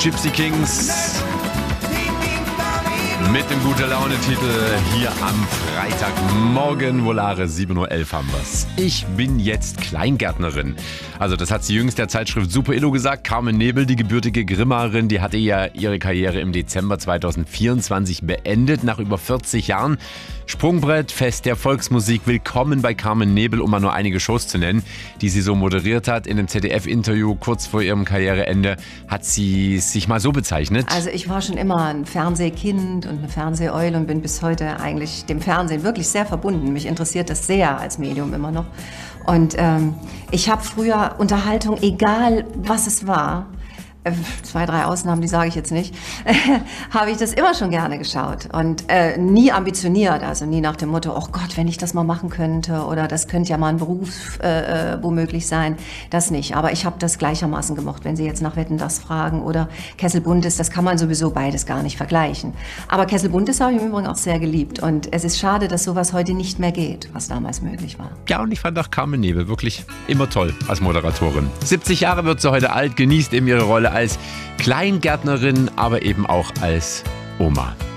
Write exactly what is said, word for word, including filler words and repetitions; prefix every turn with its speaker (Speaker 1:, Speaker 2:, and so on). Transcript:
Speaker 1: Gypsy Kings mit dem Gute-Laune-Titel hier am Freitagmorgen. Volare, sieben Uhr elf haben wir's. Ich bin jetzt Kleingärtnerin. Also das hat sie jüngst der Zeitschrift Super Illo gesagt. Carmen Nebel, die gebürtige Grimmaerin, die hatte ja ihre Karriere im Dezember zweitausendvierundzwanzig beendet, nach über vierzig Jahren. Sprungbrett, Fest der Volksmusik, willkommen bei Carmen Nebel, um mal nur einige Shows zu nennen, die sie so moderiert hat. In einem Z D F-Interview kurz vor ihrem Karriereende hat sie sich mal so bezeichnet.
Speaker 2: Also ich war schon immer ein Fernsehkind und eine Fernseheule und bin bis heute eigentlich dem Fernsehen wirklich sehr verbunden. Mich interessiert das sehr als Medium immer noch. Und ähm, ich habe früher Unterhaltung, egal was es war, zwei, drei Ausnahmen, die sage ich jetzt nicht, habe ich das immer schon gerne geschaut und äh, nie ambitioniert, also nie nach dem Motto, oh Gott, wenn ich das mal machen könnte oder das könnte ja mal ein Beruf äh, womöglich sein, das nicht. Aber ich habe das gleichermaßen gemocht, wenn Sie jetzt nach Wetten, das fragen oder Kessel Buntes, das kann man sowieso beides gar nicht vergleichen. Aber Kessel Buntes habe ich im Übrigen auch sehr geliebt und es ist schade, dass sowas heute nicht mehr geht, was damals möglich war.
Speaker 1: Ja, und ich fand auch Carmen Nebel wirklich immer toll als Moderatorin. siebzig Jahre wird sie heute alt, genießt eben ihre Rolle als Kleingärtnerin, aber eben auch als Oma.